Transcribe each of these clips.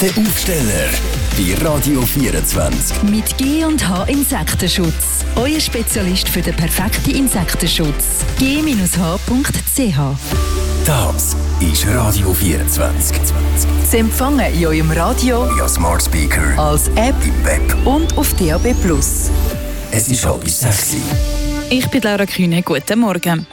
Der Aufsteller bei Radio 24. Mit G&H Insektenschutz. Euer Spezialist für den perfekten Insektenschutz. g-h.ch. Das ist Radio 24. Sie empfangen in eurem Radio, via Smart Speaker, als App im Web und auf DAB+. Es ist 5:30. Ich bin Laura Kühne. Guten Morgen.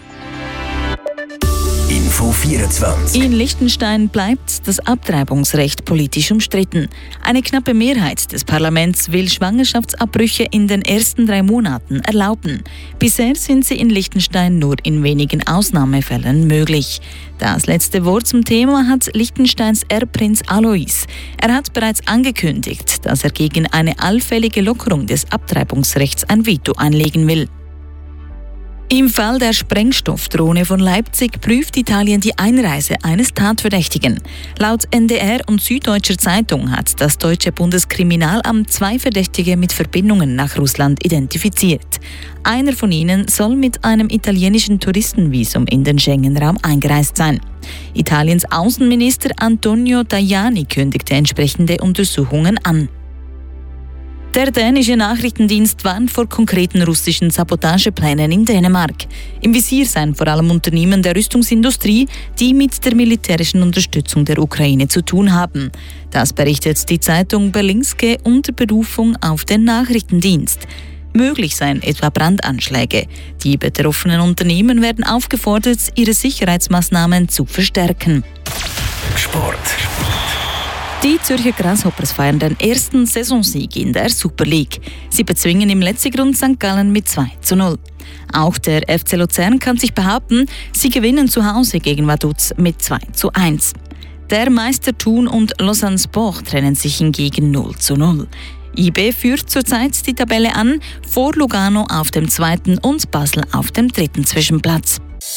Info 24. In Liechtenstein bleibt das Abtreibungsrecht politisch umstritten. Eine knappe Mehrheit des Parlaments will Schwangerschaftsabbrüche in den ersten 3 Monaten erlauben. Bisher sind sie in Liechtenstein nur in wenigen Ausnahmefällen möglich. Das letzte Wort zum Thema hat Liechtensteins Erbprinz Alois. Er hat bereits angekündigt, dass er gegen eine allfällige Lockerung des Abtreibungsrechts ein Veto einlegen will. Im Fall der Sprengstoffdrohne von Leipzig prüft Italien die Einreise eines Tatverdächtigen. Laut NDR und Süddeutscher Zeitung hat das deutsche Bundeskriminalamt 2 Verdächtige mit Verbindungen nach Russland identifiziert. Einer von ihnen soll mit einem italienischen Touristenvisum in den Schengen-Raum eingereist sein. Italiens Außenminister Antonio Tajani kündigte entsprechende Untersuchungen an. Der dänische Nachrichtendienst warnt vor konkreten russischen Sabotageplänen in Dänemark. Im Visier seien vor allem Unternehmen der Rüstungsindustrie, die mit der militärischen Unterstützung der Ukraine zu tun haben. Das berichtet die Zeitung Berlingske unter Berufung auf den Nachrichtendienst. Möglich seien etwa Brandanschläge. Die betroffenen Unternehmen werden aufgefordert, ihre Sicherheitsmaßnahmen zu verstärken. Sport. Die Zürcher Grasshoppers feiern den ersten Saisonsieg in der Super League. Sie bezwingen im letzten Grund St. Gallen mit 2:0. Auch der FC Luzern kann sich behaupten, sie gewinnen zu Hause gegen Vaduz mit 2:1. Der Meister Thun und Lausanne Sport trennen sich hingegen 0:0. IB führt zurzeit die Tabelle an, vor Lugano auf dem 2. und Basel auf dem 3. Zwischenplatz.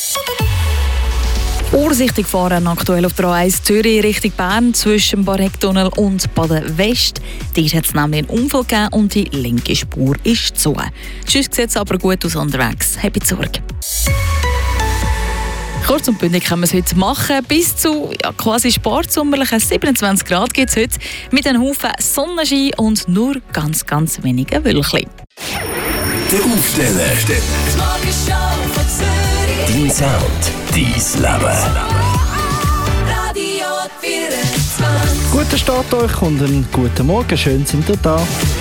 Vorsichtig fahren aktuell auf der A1 Zürich Richtung Bern zwischen Barregtunnel und Baden West. Dort hat es nämlich einen Unfall gegeben und die linke Spur ist zu. Sonst sieht es aber gut aus unterwegs. Habt Sorge. Kurz und bündig können wir es heute machen. Bis zu quasi sportsommerlichen 27 Grad gibt es heute mit einem Haufen Sonnenschein und nur ganz, ganz wenigen Wölkchen. Der Aufsteller. Dein Sound, dein Leben. Guten Start euch und einen guten Morgen. Schön sind ihr da.